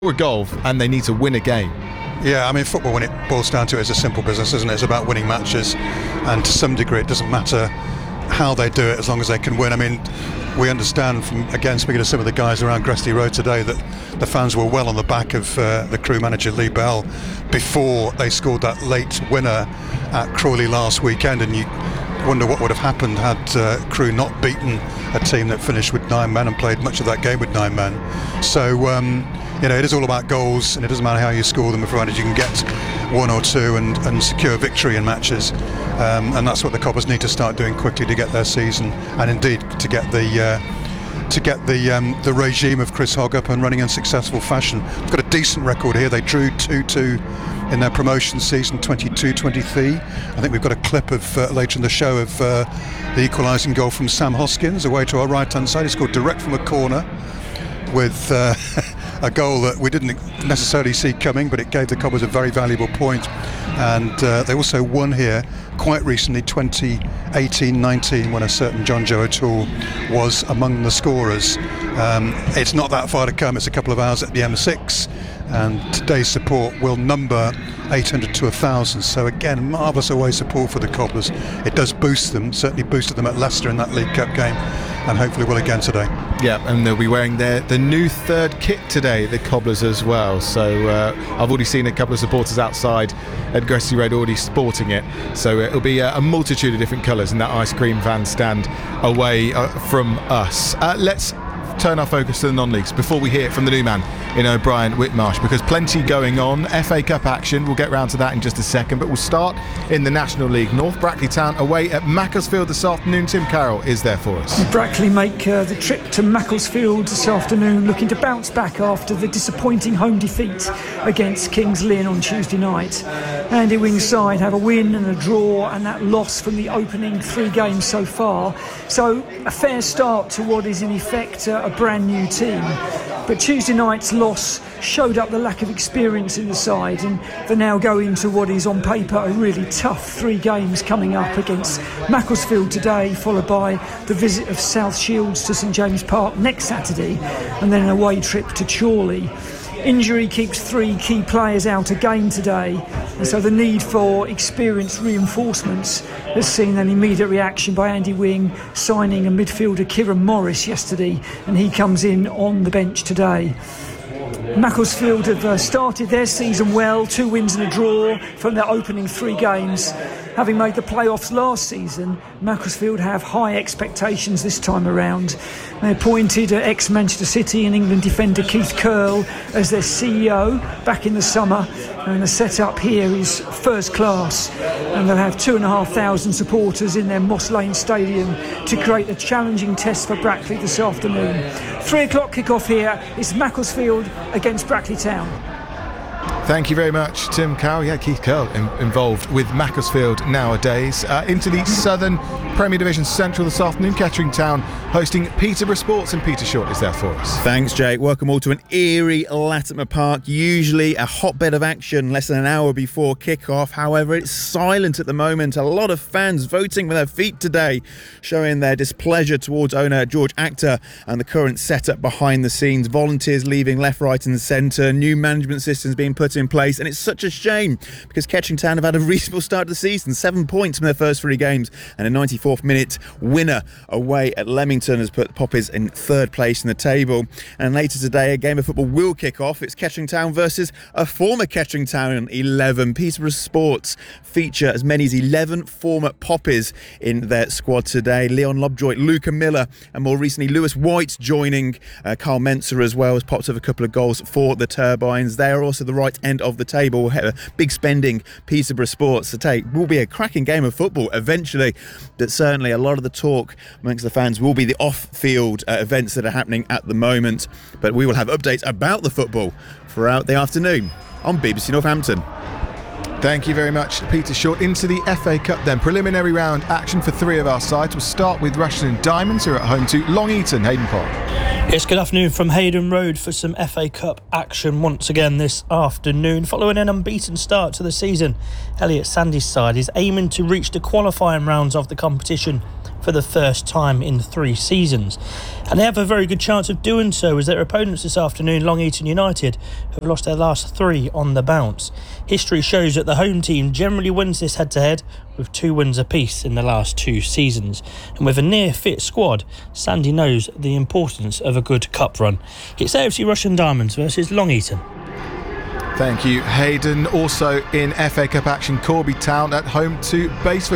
a goal and they need to win a game. Yeah, I mean, football, when it boils down to it, is a simple business, isn't it? It's about winning matches, and to some degree it doesn't matter how they do it as long as they can win. I mean, we understand from, again, speaking to some of the guys around Gresty Road today, that the fans were well on the back of the Crewe manager Lee Bell before they scored that late winner at Crawley last weekend, and you wonder what would have happened had Crewe not beaten a team that finished with 9 men and played much of that game with 9 men. So it is all about goals, and it doesn't matter how you score them, provided you can get 1 or 2 and secure victory in matches. And that's what the Cobbers need to start doing quickly to get their season, and indeed to get the regime of Chris Hogg up and running in successful fashion. They've got a decent record here. They drew 2-2 in their promotion season 22-23. I think we've got a clip of later in the show of the equalising goal from Sam Hoskins away to our right hand side. He scored direct from a corner with a goal that we didn't necessarily see coming, but it gave the Cobbers a very valuable point. And they also won here quite recently, 2018-19, when a certain John Joe O'Toole was among the scorers. It's not that far to come. It's a couple of hours at the M6, and today's support will number 800 to 1,000. So again, marvellous away support for the Cobblers. It does boost them, certainly boosted them at Leicester in that League Cup game, and hopefully will again today. Yeah, and they'll be wearing the new third kit today, the Cobblers as well. So I've already seen a couple of supporters outside at Gresty Road already sporting it. So it'll be a multitude of different colours in that ice cream van stand away from us. Let's turn our focus to the non-leagues before we hear from the new man in O'Brien Whitmarsh, because plenty going on. FA Cup action, we'll get round to that in just a second, but we'll start in the National League North. Brackley Town away at Macclesfield this afternoon. Tim Carroll is there for us. Brackley make the trip to Macclesfield this afternoon, looking to bounce back after the disappointing home defeat against Kings Lynn on Tuesday night. Andy Wing's side have a win and a draw, and that loss from the opening 3 games so far. So a fair start to what is in effect a brand new team. But Tuesday night's loss showed up the lack of experience in the side, and they now go into what is on paper a really tough 3 games coming up against Macclesfield today, followed by the visit of South Shields to St James Park next Saturday, and then an away trip to Chorley. Injury keeps 3 key players out again today, and so the need for experienced reinforcements has seen an immediate reaction by Andy Wing, signing a midfielder Kieran Morris yesterday, and he comes in on the bench today. Macclesfield have started their season well, 2 wins and a draw from their opening 3 games. Having made the playoffs last season, Macclesfield have high expectations this time around. They appointed ex-Manchester City and England defender Keith Curle as their CEO back in the summer, and the setup here is first class, and they'll have 2,500 supporters in their Moss Lane Stadium to create a challenging test for Brackley this afternoon. 3 o'clock kick-off here. It's Macclesfield against Brackley Town. Thank you very much, Tim Carroll. Yeah, Keith Curle involved with Macclesfield nowadays. Into the Southern Premier Division Central this afternoon, Kettering Town hosting Peterborough Sports, and Peter Short is there for us. Thanks, Jake. Welcome all to an eerie Latimer Park, usually a hotbed of action less than an hour before kick-off. However, it's silent at the moment. A lot of fans voting with their feet today, showing their displeasure towards owner George Actor and the current setup behind the scenes. Volunteers leaving left, right and centre, new management systems being put in place, and it's such a shame because Kettering Town have had a reasonable start to the season, 7 points from their first 3 games, and a 94th minute winner away at Leamington has put the Poppies in 3rd place in the table. And later today a game of football will kick off. It's Kettering Town versus a former Kettering Town 11. Peterborough Sports feature as many as 11 former Poppies in their squad today. Leon Lobjoy, Luca Miller, and more recently Lewis White joining. Carl Menser as well has popped up a couple of goals for the Turbines. They are also the right end of the table. Big spending Peterborough Sports to take. Will be a cracking game of football eventually, but certainly a lot of the talk amongst the fans will be the off-field events that are happening at the moment. But we will have updates about the football throughout the afternoon on BBC Northampton. Thank you very much, Peter Short. Into the FA Cup then. Preliminary round action for 3 of our sides. We'll start with Rushden Diamonds, who are at home to Long Eaton. Hayden Pott. Yes, good afternoon from Hayden Road for some FA Cup action once again this afternoon. Following an unbeaten start to the season, Elliot Sandy's side is aiming to reach the qualifying rounds of the competition for the first time in 3 seasons. And they have a very good chance of doing so, as their opponents this afternoon, Long Eaton United, have lost their last 3 on the bounce. History shows that the home team generally wins this head-to-head, with 2 wins apiece in the last 2 seasons. And with a near-fit squad, Sandy knows the importance of a good cup run. It's AFC Russian Diamonds versus Long Eaton. Thank you, Hayden. Also in FA Cup action, Corby Town at home to Basford.